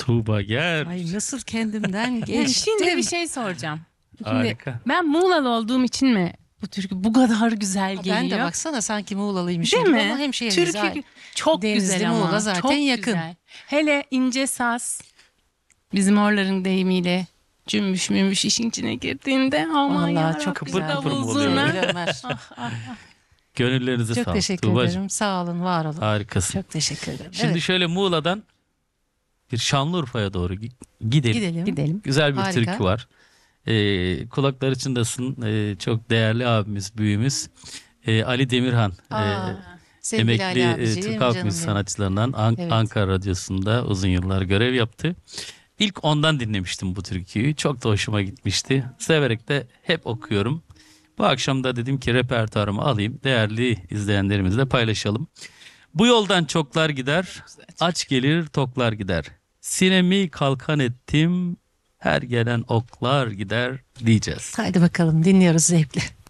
Tuğba gel. Ay nasıl kendimden Yani geçtim. şimdi bir şey soracağım. Şimdi Harika. ben Muğla'lı olduğum için mi bu türkü bu kadar güzel geliyor? Ben de baksana sanki Muğla'lıymışım Değil gibi mi? ama hemşehriyiz. Türkü çok Denizli, güzel ama. Muğla zaten çok yakın. Güzel. Hele ince saz bizim oraların deyimiyle cümbüş mümüş işin içine girdiğinde aman Vallahi yarabbim, çok Kıpır güzel. kıpır mı davul oluyor? zurna. Ömer. Gönüllerinize Çok sağlık teşekkür Tuğbacığım. ederim. Sağ olun, var olun. Harikasın. Çok teşekkür ederim. Şimdi Evet, şöyle Muğla'dan bir Şanlıurfa'ya doğru gidelim. gidelim. Gidelim. Güzel bir Harika. türkü var. Kulaklar çınlasın. Çok değerli abimiz, büyüğümüz Ali Demirhan. Sevgili Ali Emekli abiciğim, Türk Halk canım Müziği benim. sanatçılarından Evet. Ankara Radyosu'nda uzun yıllar görev yaptı. İlk ondan dinlemiştim bu türküyü. Çok da hoşuma gitmişti. Severek de hep okuyorum. Bu akşam da dedim ki repertuarımı alayım. Değerli izleyenlerimizle paylaşalım. Bu yoldan çoklar gider, aç gelir toklar gider. Sinemi kalkan ettim, her gelen oklar gider diyeceğiz. Haydi bakalım, dinliyoruz zevkle.